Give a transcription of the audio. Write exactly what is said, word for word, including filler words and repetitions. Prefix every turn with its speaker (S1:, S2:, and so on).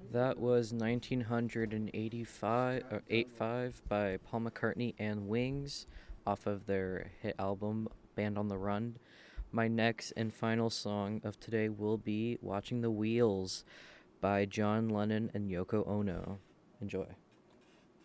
S1: That was nineteen eighty-five or eighty-five by Paul McCartney and Wings off of their hit album Band on the Run. My next and final song of today will be Watching the Wheels by John Lennon and Yoko Ono. Enjoy.